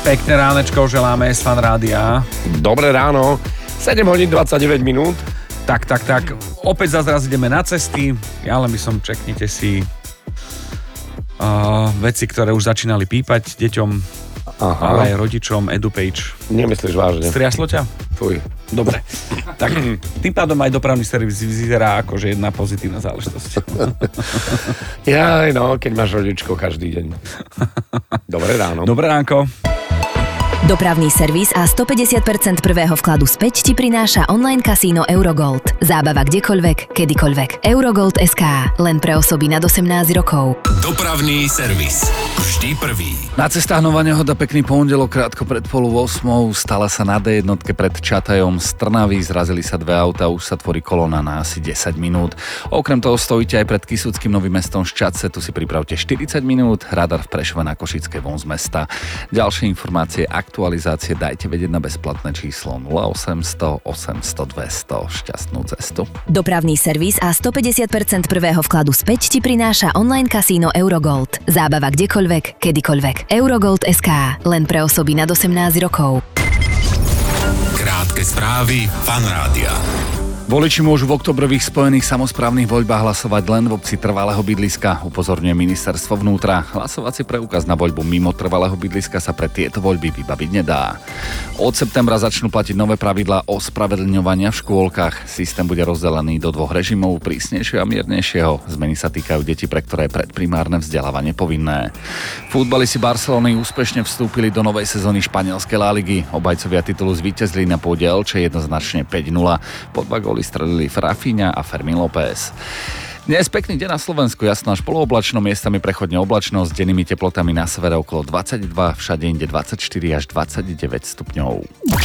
Pekné ránečko želáme z Fan Rádia. Dobré ráno, 7 hodín 29 minút. Tak. Opäť zase ideme na cesty. Ja len by som, čeknite si veci, ktoré už začínali pípať deťom, ale aj rodičom, EduPage. Nemyslíš vážne? Striaslo ťa? Fuj. Dobre. Tak tým pádom aj dopravný servis vyzerá ako, že jedna pozitívna záležitosť. Jaj, no, keď máš rodičko každý deň. Dobré ráno. Dobré ránko. Dopravný servis a 150% prvého vkladu späť ti prináša online kasíno Eurogold. Zábava kdekoľvek, kedykoľvek. Eurogold.sk. Len pre osoby nad 18 rokov. Dopravný servis. Vždy prvý. Na cestách Nová Nehoda, pekný pondelok, krátko pred 7:30. Stala sa na D1 pred Čatajom z Trnavy. Zrazili sa dve auta, už sa tvorí kolóna na asi 10 minút. Okrem toho stojíte aj pred Kysuckým Novým Mestom Šťadce. Tu si pripravte 40 minút. Radar v Prešove na Košickej von z mesta. Ďalšie informácie, aktualizácie dajte vedieť na bezplatné číslo 0800 800 200. Šťastnú cestu. Dopravný servis a 150% prvého vkladu späť ti prináša online kasíno Eurogold. Zábava kdekoľvek, kedykoľvek. Eurogold.sk. Len pre osoby nad 18 rokov. Krátke správy Fan Rádia. Voliči môžu v oktobrových spojených samosprávnych voľbách hlasovať len v obci trvalého bydliska, upozorňuje ministerstvo vnútra. Hlasovací preukaz na voľbu mimo trvalého bydliska sa pre tieto voľby vybaviť nedá. Od septembra začnú platiť nové pravidlá ospravedlňovania v škôlkach. Systém bude rozdelený do dvoch režimov, prísnejšieho a miernejšieho. Zmeny sa týkajú detí, pre ktoré je predprimárne vzdelávanie povinné. Futbalisti Barcelony úspešne vstúpili do novej sezóny španielskej La Ligy. Obajcovia titulu zvíťazili na pôde Elche jednoznačne 5-0. Po 2 góly strelili Rafinha a Fermín López. Dnes pekný deň na Slovensku, jasno až polooblačno, miestami prechodne oblačno s dennými teplotami na severe okolo 22, všade inde 24 až 29 stupňov.